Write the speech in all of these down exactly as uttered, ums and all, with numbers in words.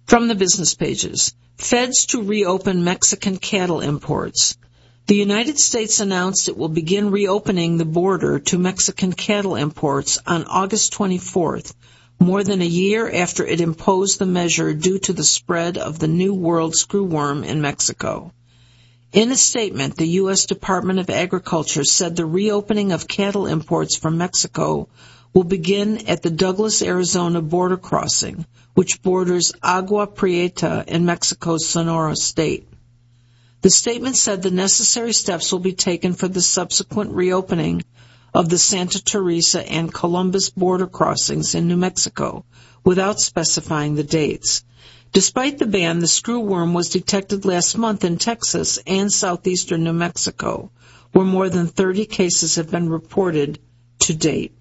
From the business pages, Feds to reopen Mexican cattle imports. The United States announced it will begin reopening the border to Mexican cattle imports on August twenty-fourth, more than a year after it imposed the measure due to the spread of the New World screwworm in Mexico. In a statement, the U S Department of Agriculture said the reopening of cattle imports from Mexico will begin at the Douglas, Arizona border crossing, which borders Agua Prieta in Mexico's Sonora state. The statement said the necessary steps will be taken for the subsequent reopening of the Santa Teresa and Columbus border crossings in New Mexico, without specifying the dates. Despite the ban, the screwworm was detected last month in Texas and southeastern New Mexico, where more than thirty cases have been reported to date.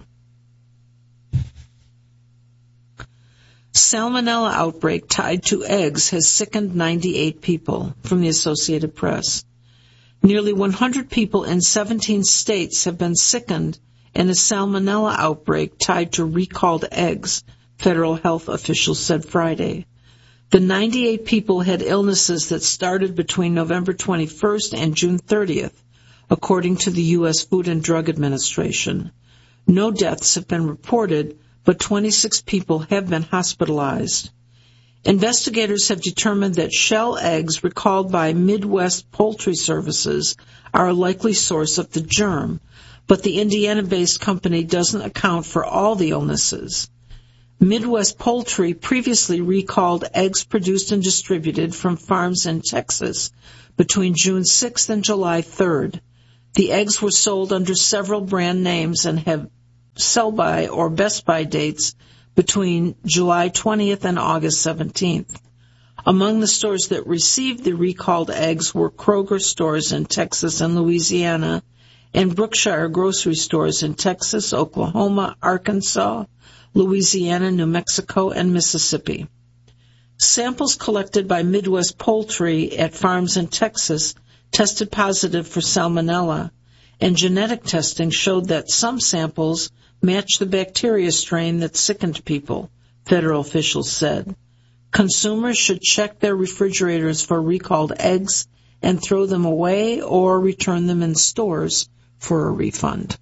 Salmonella outbreak tied to eggs has sickened ninety-eight people, from the Associated Press. Nearly one hundred people in seventeen states have been sickened in a salmonella outbreak tied to recalled eggs, federal health officials said Friday. The ninety-eight people had illnesses that started between November twenty-first and June thirtieth, according to the U S Food and Drug Administration. No deaths have been reported, but twenty-six people have been hospitalized. Investigators have determined that shell eggs recalled by Midwest Poultry Services are a likely source of the germ, but the Indiana-based company doesn't account for all the illnesses. Midwest Poultry previously recalled eggs produced and distributed from farms in Texas between June sixth and July third. The eggs were sold under several brand names and have sell-by or best-by dates between July twentieth and August seventeenth. Among the stores that received the recalled eggs were Kroger stores in Texas and Louisiana and Brookshire grocery stores in Texas, Oklahoma, Arkansas, Louisiana, New Mexico, and Mississippi. Samples collected by Midwest Poultry at farms in Texas tested positive for salmonella, and genetic testing showed that some samples matched the bacteria strain that sickened people, federal officials said. Consumers should check their refrigerators for recalled eggs and throw them away or return them in stores for a refund.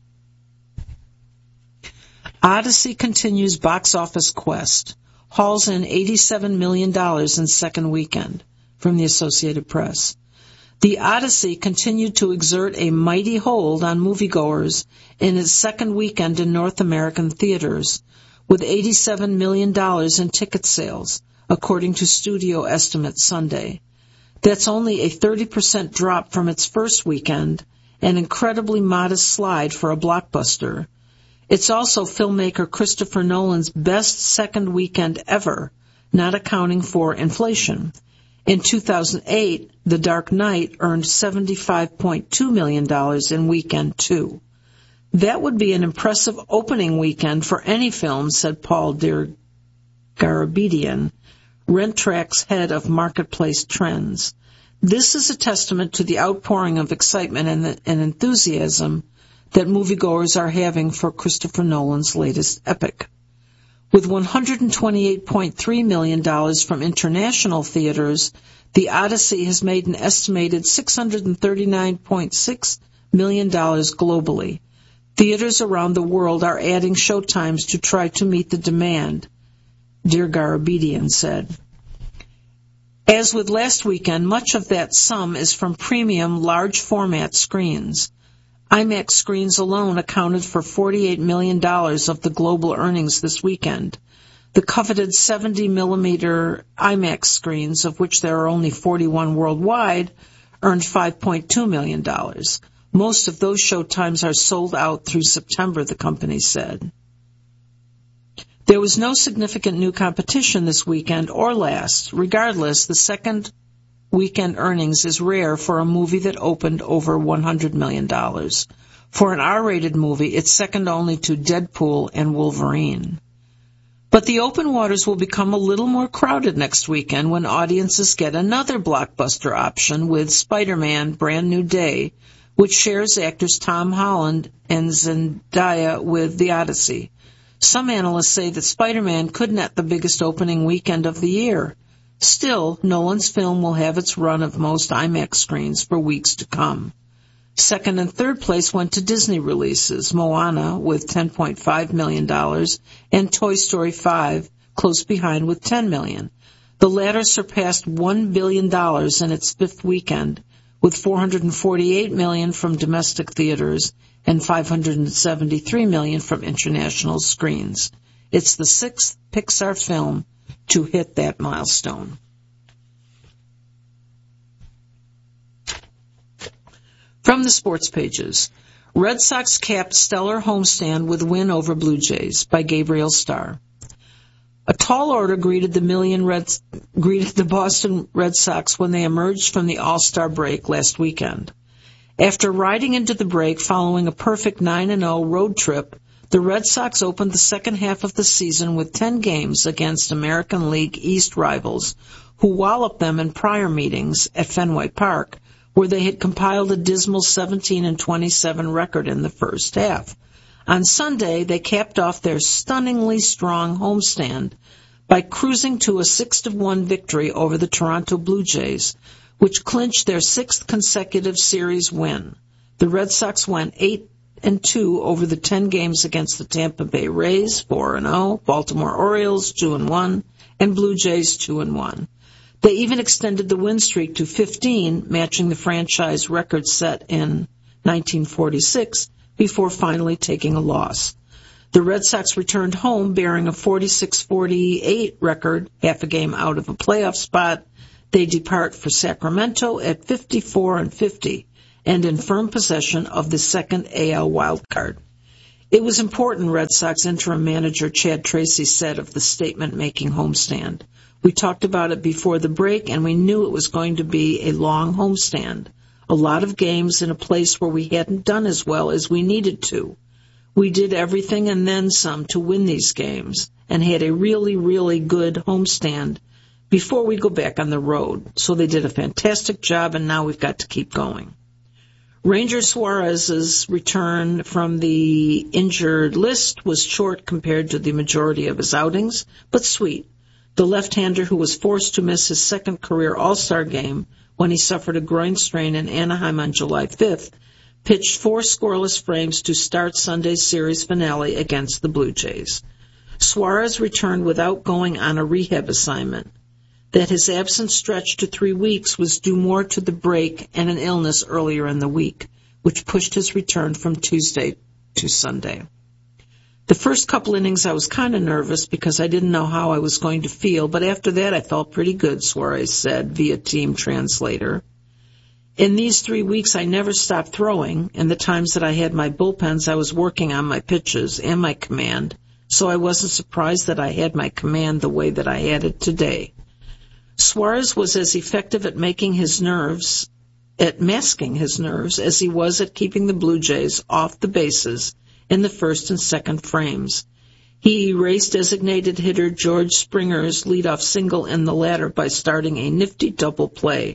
Odyssey continues box office quest, hauls in eighty-seven million dollars in second weekend, from the Associated Press. The Odyssey continued to exert a mighty hold on moviegoers in its second weekend in North American theaters, with eighty-seven million dollars in ticket sales, according to studio estimates Sunday. That's only a thirty percent drop from its first weekend, an incredibly modest slide for a blockbuster. It's also filmmaker Christopher Nolan's best second weekend ever, not accounting for inflation. In two thousand eight, The Dark Knight earned seventy-five point two million dollars in weekend two. That would be an impressive opening weekend for any film, said Paul Garabedian, Rentrak's head of marketplace trends. This is a testament to the outpouring of excitement and, the, and enthusiasm that moviegoers are having for Christopher Nolan's latest epic. With one hundred twenty-eight point three million dollars from international theaters, The Odyssey has made an estimated six hundred thirty-nine point six million dollars globally. Theaters around the world are adding showtimes to try to meet the demand, Dear Garabedian said. As with last weekend, much of that sum is from premium large-format screens. IMAX screens alone accounted for forty-eight million dollars of the global earnings this weekend. The coveted seventy millimeter IMAX screens, of which there are only forty-one worldwide, earned five point two million dollars. Most of those showtimes are sold out through September, the company said. There was no significant new competition this weekend or last. Regardless, the second weekend earnings is rare for a movie that opened over one hundred million dollars. For an R-rated movie, it's second only to Deadpool and Wolverine. But the open waters will become a little more crowded next weekend when audiences get another blockbuster option with Spider-Man Brand New Day, which shares actors Tom Holland and Zendaya with The Odyssey. Some analysts say that Spider-Man could net the biggest opening weekend of the year. Still, Nolan's film will have its run of most IMAX screens for weeks to come. Second and third place went to Disney releases, Moana with ten point five million dollars and Toy Story five close behind with ten million dollars. The latter surpassed one billion dollars in its fifth weekend, with four hundred forty-eight million dollars from domestic theaters and five hundred seventy-three million dollars from international screens. It's the sixth Pixar film to hit that milestone. From the sports pages, Red Sox capped stellar homestand with win over Blue Jays by Gabriel Starr. A tall order greeted the million Reds, greeted the Boston Red Sox when they emerged from the All-Star break last weekend. After riding into the break following a perfect nine and oh road trip, the Red Sox opened the second half of the season with ten games against American League East rivals, who walloped them in prior meetings at Fenway Park, where they had compiled a dismal seventeen and twenty-seven record in the first half. On Sunday, they capped off their stunningly strong homestand by cruising to a six to one victory over the Toronto Blue Jays, which clinched their sixth consecutive series win. The Red Sox went eight and two over the ten games against the Tampa Bay Rays, four and oh, Baltimore Orioles, two and one, and Blue Jays, two and one. They even extended the win streak to fifteen, matching the franchise record set in nineteen forty-six, before finally taking a loss. The Red Sox returned home bearing a forty-six forty-eight record, half a game out of a playoff spot. They depart for Sacramento at fifty-four and fifty and in firm possession of the second A L wildcard. It was important, Red Sox interim manager Chad Tracy said of the statement-making homestand. We talked about it before the break, and we knew it was going to be a long homestand. A lot of games in a place where we hadn't done as well as we needed to. We did everything and then some to win these games and had a really, really good homestand before we go back on the road. So they did a fantastic job, and now we've got to keep going. Ranger Suarez's return from the injured list was short compared to the majority of his outings, but sweet. The left-hander, who was forced to miss his second career All-Star game when he suffered a groin strain in Anaheim on July fifth, pitched four scoreless frames to start Sunday's series finale against the Blue Jays. Suarez returned without going on a rehab assignment. That his absence stretched to three weeks was due more to the break and an illness earlier in the week, which pushed his return from Tuesday to Sunday. The first couple innings I was kind of nervous because I didn't know how I was going to feel, but after that I felt pretty good, Suarez said via team translator. In these three weeks I never stopped throwing, and the times that I had my bullpens I was working on my pitches and my command, so I wasn't surprised that I had my command the way that I had it today. Suarez was as effective at making his nerves, at masking his nerves, as he was at keeping the Blue Jays off the bases in the first and second frames. He erased designated hitter George Springer's leadoff single in the latter by starting a nifty double play.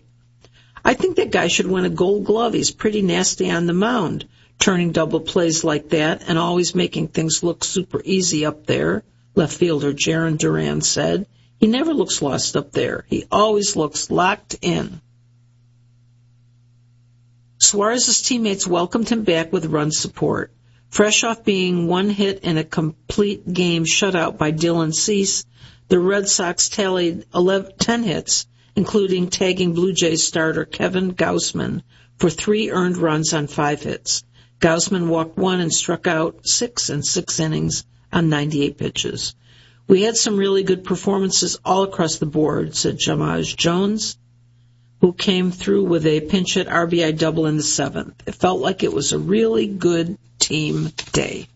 I think that guy should win a gold glove. He's pretty nasty on the mound, turning double plays like that and always making things look super easy up there, left fielder Jaron Duran said. He never looks lost up there. He always looks locked in. Suarez's teammates welcomed him back with run support. Fresh off being one hit in a complete game shutout by Dylan Cease, the Red Sox tallied eleven, ten hits, including tagging Blue Jays starter Kevin Gausman for three earned runs on five hits. Gausman walked one and struck out six in six innings on ninety-eight pitches. We had some really good performances all across the board, said Jamaj Jones, who came through with a pinch hit R B I double in the seventh. It felt like it was a really good team day.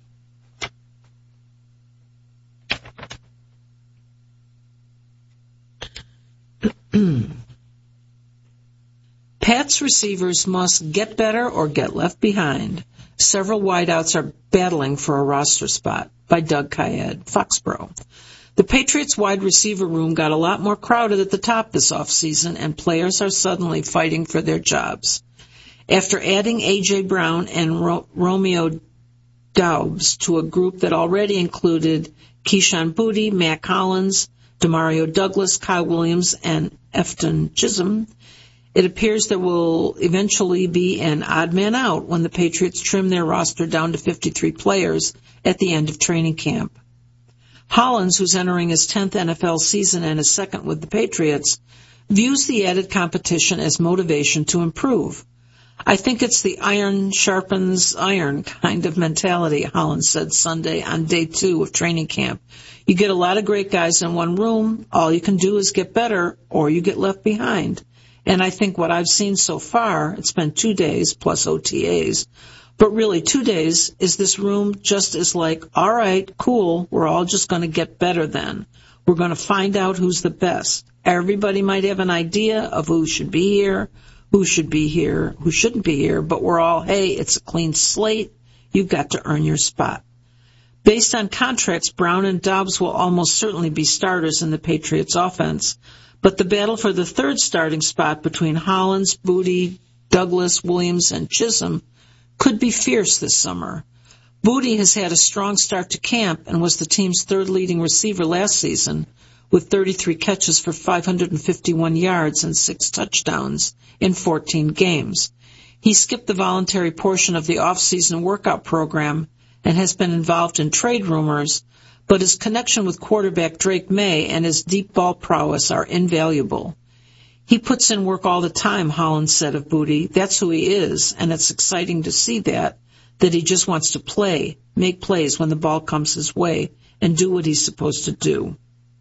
Pats receivers must get better or get left behind. Several wideouts are battling for a roster spot, by Doug Kyed, Foxborough. The Patriots wide receiver room got a lot more crowded at the top this offseason, and players are suddenly fighting for their jobs. After adding A J. Brown and Ro- Romeo Doubs to a group that already included Keyshawn Boutte, Matt Collins, Demario Douglas, Kyle Williams, and Efton Chisholm. It appears there will eventually be an odd man out when the Patriots trim their roster down to fifty-three players at the end of training camp. Hollins, who's entering his tenth N F L season and his second with the Patriots, views the added competition as motivation to improve. I think it's the iron sharpens iron kind of mentality, Hollins said Sunday on day two of training camp. You get a lot of great guys in one room. All you can do is get better or you get left behind. And I think what I've seen so far, it's been two days plus O T As, but really two days, is this room just is like, all right, cool, we're all just going to get better then. We're going to find out who's the best. Everybody might have an idea of who should be here, who should be here, who shouldn't be here, but we're all, hey, it's a clean slate. You've got to earn your spot. Based on contracts, Brown and Dobbs will almost certainly be starters in the Patriots' offense, but the battle for the third starting spot between Hollins, Booty, Douglas, Williams, and Chisholm could be fierce this summer. Booty has had a strong start to camp and was the team's third leading receiver last season, with thirty-three catches for five hundred fifty-one yards and six touchdowns in fourteen games. He skipped the voluntary portion of the off-season workout program and has been involved in trade rumors, but his connection with quarterback Drake May and his deep ball prowess are invaluable. He puts in work all the time, Hollins said of Booty. That's who he is, and it's exciting to see that, that he just wants to play, make plays when the ball comes his way, and do what he's supposed to do.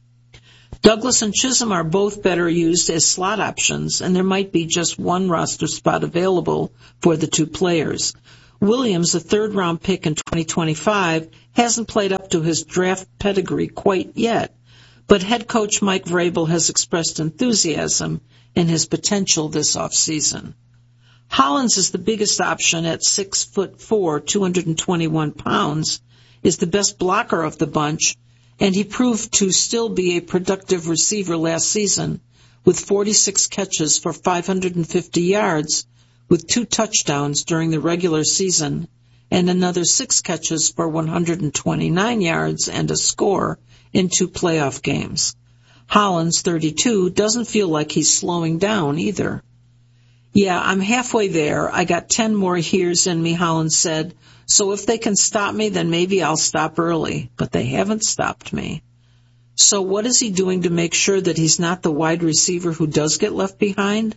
Douglas and Chisholm are both better used as slot options, and there might be just one roster spot available for the two players. Williams, a third-round pick in twenty twenty-five, hasn't played up to his draft pedigree quite yet, but head coach Mike Vrabel has expressed enthusiasm in his potential this offseason. Hollins is the biggest option at six foot four, two hundred twenty-one pounds, is the best blocker of the bunch, and he proved to still be a productive receiver last season with forty-six catches for five hundred fifty yards, with two touchdowns during the regular season and another six catches for one hundred twenty-nine yards and a score in two playoff games. Hollins, thirty-two, doesn't feel like he's slowing down either. Yeah, I'm halfway there. I got ten more years in me, Hollins said, so if they can stop me, then maybe I'll stop early. But they haven't stopped me. So what is he doing to make sure that he's not the wide receiver who does get left behind?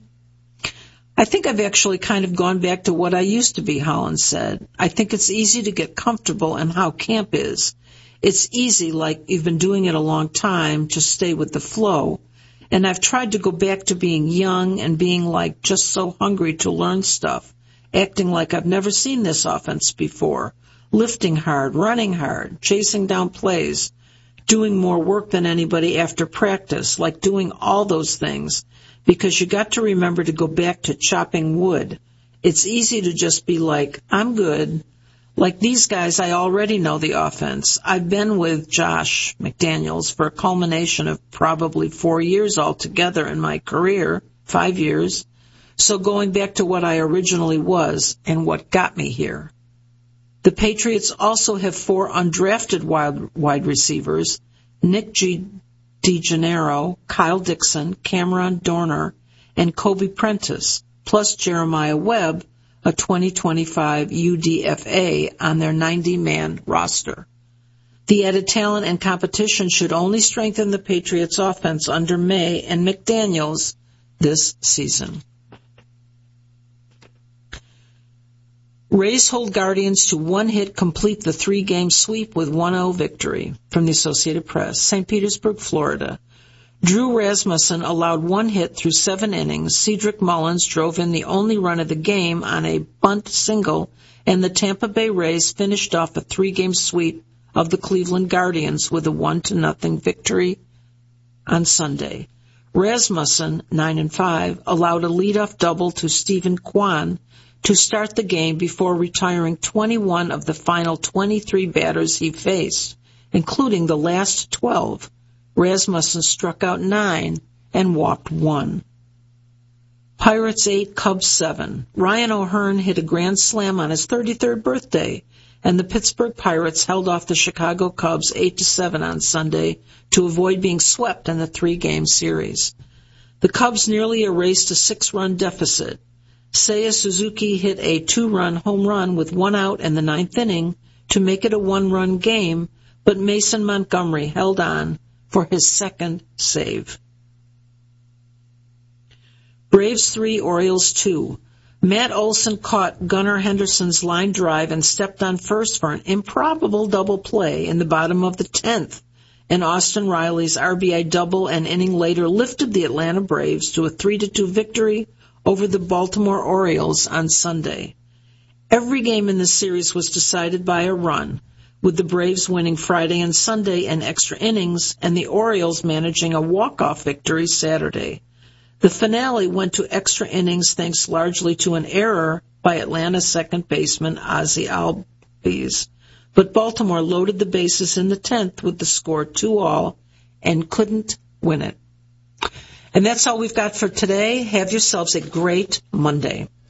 I think I've actually kind of gone back to what I used to be, Hollins said. I think it's easy to get comfortable in how camp is. It's easy, like you've been doing it a long time, to stay with the flow. And I've tried to go back to being young and being like just so hungry to learn stuff, acting like I've never seen this offense before, lifting hard, running hard, chasing down plays, doing more work than anybody after practice, like doing all those things, because you got to remember to go back to chopping wood. It's easy to just be like, I'm good. Like these guys, I already know the offense. I've been with Josh McDaniels for a culmination of probably four years altogether in my career, five years. So going back to what I originally was and what got me here. The Patriots also have four undrafted wide, wide receivers, Nick G. DeGennaro, Kyle Dixon, Cameron Dorner, and Kobe Prentice, plus Jeremiah Webb, a twenty twenty-five U D F A on their ninety-man roster. The added talent and competition should only strengthen the Patriots' offense under May and McDaniels this season. Rays hold Guardians to one hit, complete the three-game sweep with one oh victory. From the Associated Press, Saint Petersburg, Florida. Drew Rasmussen allowed one hit through seven innings. Cedric Mullins drove in the only run of the game on a bunt single, and the Tampa Bay Rays finished off a three-game sweep of the Cleveland Guardians with a one to nothing victory on Sunday. Rasmussen, nine and five, allowed a leadoff double to Stephen Kwan to start the game before retiring twenty-one of the final twenty-three batters he faced, including the last twelve. Rasmussen struck out nine and walked one. Pirates eight, Cubs seven. Ryan O'Hearn hit a grand slam on his thirty-third birthday, and the Pittsburgh Pirates held off the Chicago Cubs eight to seven on Sunday to avoid being swept in the three-game series. The Cubs nearly erased a six-run deficit. Seiya Suzuki hit a two-run home run with one out in the ninth inning to make it a one-run game, but Mason Montgomery held on for his second save. Braves three, Orioles two. Matt Olson caught Gunnar Henderson's line drive and stepped on first for an improbable double play in the bottom of the tenth, and Austin Riley's R B I double an inning later lifted the Atlanta Braves to a three to two victory over the Baltimore Orioles on Sunday. Every game in this series was decided by a run, with the Braves winning Friday and Sunday in extra innings and the Orioles managing a walk-off victory Saturday. The finale went to extra innings thanks largely to an error by Atlanta second baseman Ozzie Albies, but Baltimore loaded the bases in the tenth with the score two all and couldn't win it. And that's all we've got for today. Have yourselves a great Monday.